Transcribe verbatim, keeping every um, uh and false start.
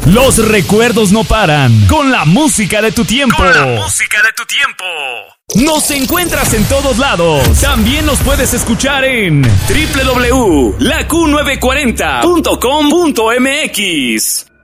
Los recuerdos no paran. Con la música de tu tiempo. Con la música de tu tiempo. Nos encuentras en todos lados. También nos puedes escuchar en doble u doble u doble u punto la q novecientos cuarenta punto com punto m x.